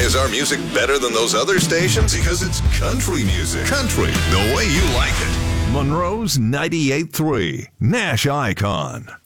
is our music better than those other stations? Because it's country music. Country, the way you like it. Monroe's 98.3, Nash Icon.